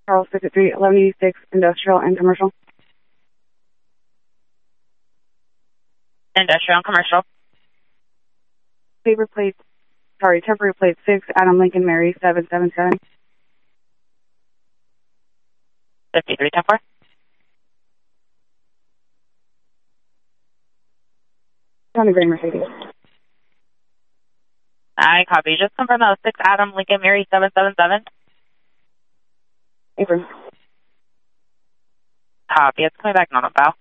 Charles Pickett Street, 1186, industrial and commercial. Industrial and commercial. Temporary plate 6, Adam Lincoln Mary, 777. 5310-4. County Grand Mercedes. I copy. Just confirm that was 6 Adam Lincoln Mary 777. Affirm. Copy. It's coming back on a file.